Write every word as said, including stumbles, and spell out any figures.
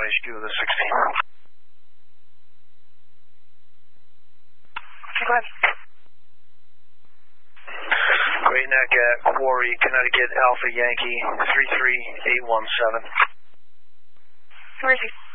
H Q with a sixteen. Go ahead. Great Neck at Quarry, Connecticut, Alpha Yankee, three three eight one seven. Where is he?